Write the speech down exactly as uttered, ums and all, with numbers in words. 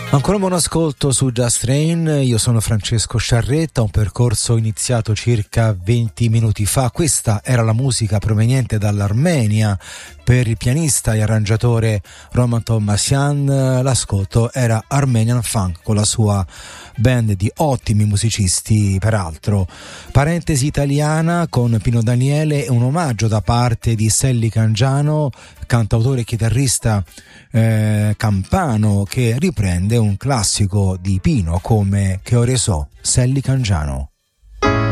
Ancora buon ascolto su Just Train, io sono Francesco Sciarretta, un percorso iniziato circa venti minuti fa. Questa era la musica proveniente dall'Armenia per il pianista e arrangiatore Roman Thomasyan. L'ascolto era Armenian Funk con la sua band di ottimi musicisti, peraltro. Parentesi italiana con Pino Daniele e un omaggio da parte di Selli Cangiano, cantautore e chitarrista eh, campano, che riprende un classico di Pino come Che ore so, Selli Cangiano.